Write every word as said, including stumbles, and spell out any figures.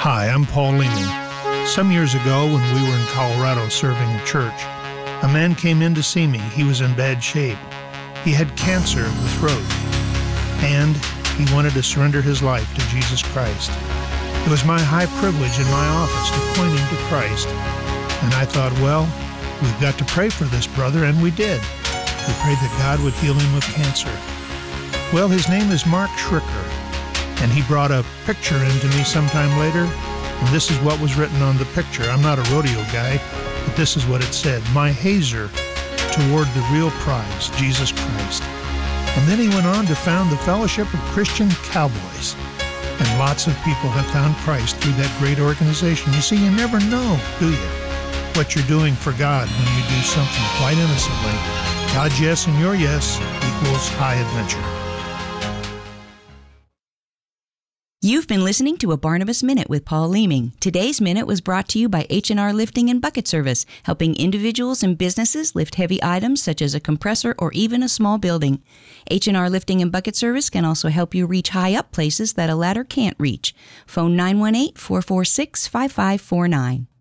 Hi, I'm Paul Leaman. Some years ago, when we were in Colorado serving a church, a man came in to see me. He was in bad shape. He had cancer of the throat, and he wanted to surrender his life to Jesus Christ. It was my high privilege in my office to point him to Christ, and I thought, well, we've got to pray for this brother, and we did. We prayed that God would heal him of cancer. Well, his name is Mark Schricker, and he brought a picture in to me sometime later, and this is what was written on the picture. I'm not a rodeo guy, but this is what it said: my hazer toward the real prize, Jesus Christ. And then he went on to found the Fellowship of Christian Cowboys, and lots of people have found Christ through that great organization. You see, you never know, do you, what you're doing for God when you do something quite innocently. God's yes and your yes equals high adventure. You've been listening to a Barnabas Minute with Paul Leeming. Today's Minute was brought to you by H and R Lifting and Bucket Service, helping individuals and businesses lift heavy items such as a compressor or even a small building. H and R Lifting and Bucket Service can also help you reach high up places that a ladder can't reach. Phone nine one eight, four four six, five five four nine.